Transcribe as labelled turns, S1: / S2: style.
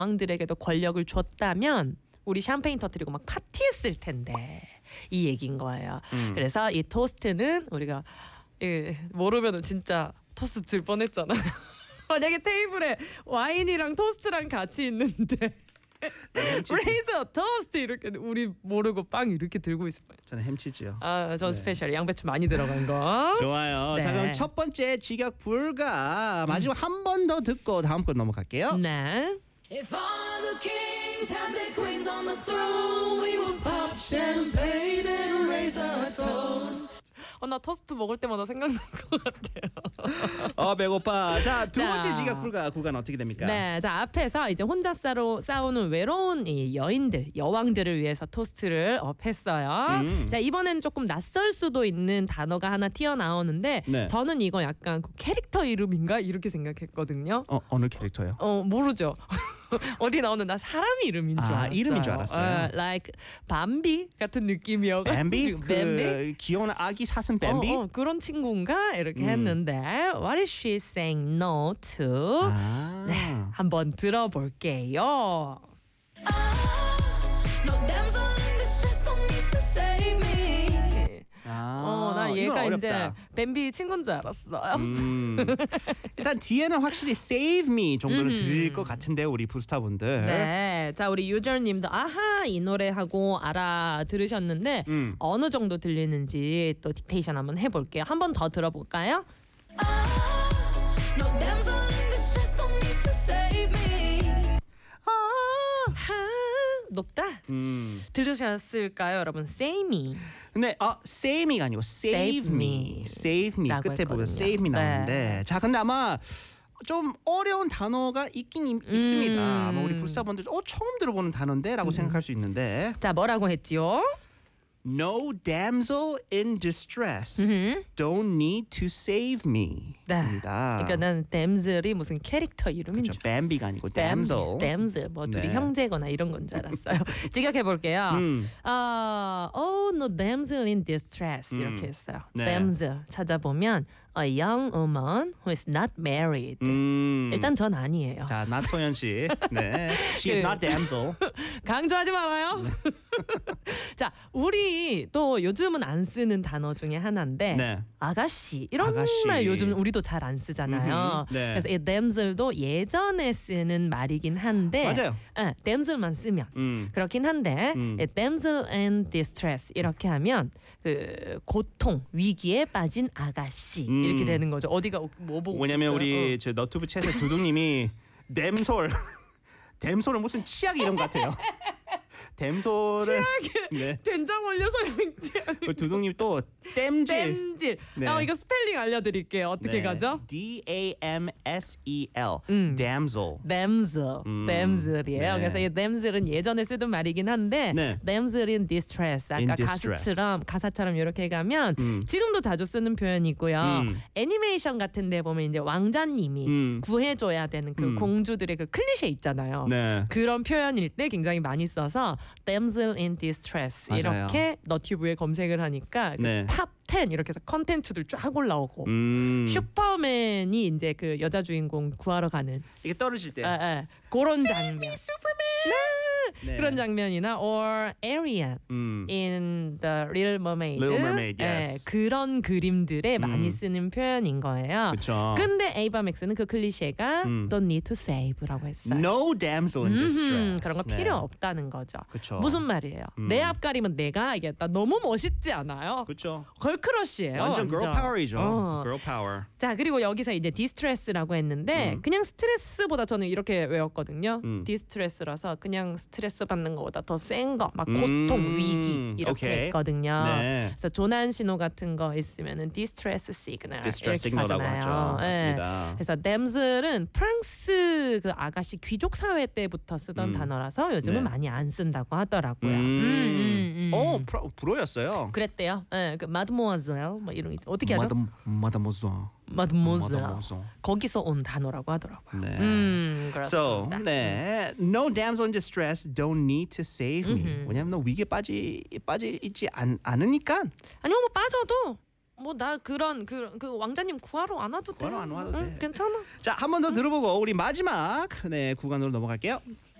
S1: 왕들에게도 권력을 줬다면 우리 샴페인 터뜨리고 막 파티했을 텐데 이 얘기인 거예요. 그래서 이 토스트는 우리가 모르면은 진짜 토스트 들 뻔했잖아. 만약에 테이블에 와인이랑 토스트랑 같이 있는데 레이저 토스트 이렇게 우리 모르고 빵 이렇게 들고 있을 거예요.
S2: 저는 햄치즈요.
S1: 전 스페셜 양배추 많이 들어간 거.
S2: 좋아요.
S1: 네.
S2: 자 그럼 첫 번째 직역 불가 마지막 한 번 더 듣고 다음 거 넘어갈게요.
S1: 네.
S3: If all the kings had their queens on the throne, we would pop champagne and raise our toast.
S1: 나 토스트 먹을 때마다 생각난 것 같아요.
S2: 배고파. 자 두 번째
S1: 자.
S2: 직역 불가 구간 어떻게 됩니까?
S1: 네, 자 앞에서 이제 혼자 싸우는 외로운 이 여왕들을 위해서 토스트를 했어요. 자 이번엔 조금 낯설 수도 있는 단어가 하나 튀어나오는데
S2: 네.
S1: 저는 이거 약간 그 캐릭터 이름인가 이렇게 생각했거든요.
S2: 어느 캐릭터요?
S1: 모르죠. 어디 나오는 나 사람 이름인 줄 알았어요.
S2: 이름인 줄 알았어요.
S1: like 밤비 같은 느낌이어가지고
S2: 뱀비? 그 귀여운 아기 사슴 뱀비?
S1: 그런 친구인가 이렇게 했는데 What is she saying no to? 네, 한번 들어볼게요.
S3: No damsel in distress, don't need to save me.
S1: 나 얘가 이제 뱀비 친구인 줄 알았어요.
S2: 일단 뒤에는 확실히 Save Me 정도는 들릴 것 같은데요, 우리 부스타분들.
S1: 네, 자 우리 유저님도 아하 이 노래하고 알아 들으셨는데 어느 정도 들리는지 또 디테이션 한번 해볼게요. 한 번 더 들어볼까요?
S3: No damsel in distress, don't need to save me.
S1: 높다. 들으셨을까요, 여러분? Save me.
S2: 근데 Save Me가 아니고 Save Me. Save Me
S1: 라고
S2: 끝에 보면
S1: 했거든요.
S2: Save Me 나오는데
S1: 네.
S2: 자 근데 아마 좀 어려운 단어가 있긴 있습니다. 아마 우리 부스타분들 처음 들어보는 단어인데라고 생각할 수 있는데
S1: 자 뭐라고 했지요?
S2: No damsel in distress. Don't need to save me.
S1: 네.
S2: 입니다.
S1: 그러니까 나는 damsel이 무슨 캐릭터 이름인
S2: 그렇죠.
S1: 줄.
S2: 뱀비가 아니고 damsel.
S1: damsel 뭐 둘이
S2: 네.
S1: 형제거나 이런 건 줄 알았어요. 직역해 볼게요. Oh no damsel in distress 이렇게 했어요.
S2: 네.
S1: damsel 찾아보면 a young woman who is not married. 일단 전 아니에요.
S2: 자, 나소연 씨. 네. She is not damsel.
S1: 강조하지 말아요. 자, 우리 또 요즘은 안 쓰는 단어 중에 하나인데
S2: 네.
S1: 아가씨 이런
S2: 아가씨.
S1: 말 요즘 우리도 잘 안 쓰잖아요.
S2: 네.
S1: 그래서 이 damsel도 예전에 쓰는 말이긴 한데
S2: 맞아요.
S1: damsel만 쓰면 그렇긴 한데 이 damsel in distress 이렇게 하면 그 고통 위기에 빠진 아가씨 이렇게 되는 거죠. 어디가 뭐 보고
S2: 왜냐면
S1: 있었어요?
S2: 우리 저 너튜브 채널 두둥님이 댐솔은 무슨 치약 이름 같아요. 댐솔은 네.
S1: 된장 올려서 양지
S2: 두둥님 또 댐질.
S1: 댐질.
S2: 네.
S1: 이거 스펠링 알려드릴게요. 어떻게
S2: 네.
S1: 가죠?
S2: DAMSEL. damsel.
S1: damsel, damsel이에요.
S2: 네.
S1: 그래서 이 damsel은 예전에 쓰던 말이긴 한데
S2: 네.
S1: damsel in distress. 아까
S2: In distress.
S1: 가사처럼 이렇게 가면 지금도 자주 쓰는 표현이고요. 애니메이션 같은데 보면 이제 왕자님이 구해줘야 되는 그 공주들의 그 클리셰 있잖아요.
S2: 네.
S1: 그런 표현일 때 굉장히 많이 써서 damsel in distress
S2: 맞아요.
S1: 이렇게 너튜브에 검색을 하니까 그
S2: 네.
S1: 탑 10 이렇게 해서 컨텐츠들 쫙 올라오고 슈퍼맨이 이제 그 여자 주인공 구하러 가는
S2: 이게 떨어질 때.
S1: 그런 장면.
S2: 네.
S1: 그런 장면이나 or Ariel in the Little Mermaid,
S2: Little Mermaid, yes.
S1: 그런 그림들에 많이 쓰는 표현인 거예요.
S2: 그쵸.
S1: 근데 에이바 맥스는 그 클리셰가 don't need to save라고 했어요.
S2: No damsel in distress.
S1: 그런 거
S2: 네.
S1: 필요 없다는 거죠.
S2: 그쵸.
S1: 무슨 말이에요? 내 앞 가리면 내가 알겠다. 너무 멋있지 않아요?
S2: 그렇죠.
S1: 걸크러쉬예요.
S2: 완전 girl power이죠.
S1: 어.
S2: girl power.
S1: 자 그리고 여기서 이제 디스트레스라고 했는데 그냥 스트레스보다 저는 이렇게 외웠거든요. 디스트레스라서 그냥 스트레스 받는 것보다 더 센 거, 막 고통, 위기 이렇게
S2: 오케이.
S1: 했거든요.
S2: 네.
S1: 그래서 조난 신호 같은 거 있으면은 디스트레스 시그널
S2: distress
S1: 이렇게
S2: signal라고
S1: 하잖아요.
S2: 하죠.
S1: 네.
S2: 맞습니다.
S1: 그래서 damsel은 프랑스 그 아가씨 귀족 사회 때부터 쓰던 단어라서 요즘은
S2: 네.
S1: 많이 안 쓴다고 하더라고요.
S2: 불어였어요.
S1: 그랬대요. 네, 그 mademoiselle 뭐 이런 어떻게 하죠?
S2: Mademoiselle.
S1: mademoiselle. 거기서 온 단어라고 하더라고요.
S2: 네. So,
S1: 그렇습니다.
S2: 네, no damsel in distress, don't need to save me. 왜냐면 너 위기에 빠지지 않으니까.
S1: 아니면 뭐 빠져도 뭐 나 그런 그 왕자님 구하러 안 와도 돼.
S2: 구하러 안 와도 돼.
S1: 괜찮아.
S2: 자, 한 번 더 들어보고 우리 마지막 구간으로 넘어갈게요.